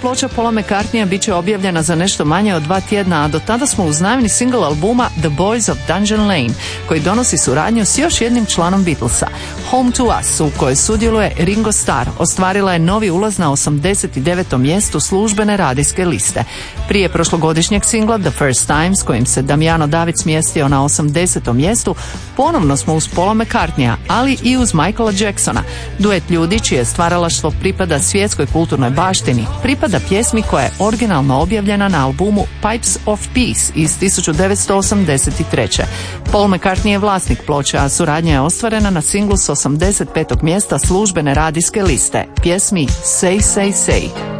ploča Paula McCartneya bit će objavljena za nešto manje od 2 tjedna, a do tada smo uz najavni single albuma The Boys of Dungeon Lane, koji donosi suradnju s još jednim članom Beatlesa. Home to Us, u kojoj sudjeluje Ringo Starr, ostvarila je novi ulaz na 89. mjestu službene radijske liste. Prije prošlogodišnjeg singla The First Time, s kojim se Damiano David smjestio na 80. mjestu, ponovno smo uz Paula McCartneya, ali i uz Michaela Jacksona. Duet ljudi čije stvaralaštvo pripada svjetskoj kulturnoj baštini, pripada pjesmi koja je originalno objavljena na albumu Pipes of Peace iz 1983. Paul McCartney je vlasnik ploče, a suradnja je ostvarena na singlu s 85. mjesta službene radijske liste, pjesmi Say Say Say.